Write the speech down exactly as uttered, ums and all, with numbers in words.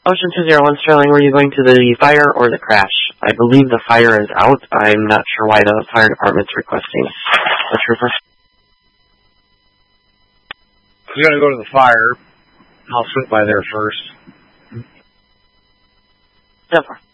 Ocean two zero one Sterling, were you going to the fire or the crash? I believe the fire is out. I'm not sure why the fire department's requesting a trooper. We're going to go to the fire. I'll swing by there first. So far.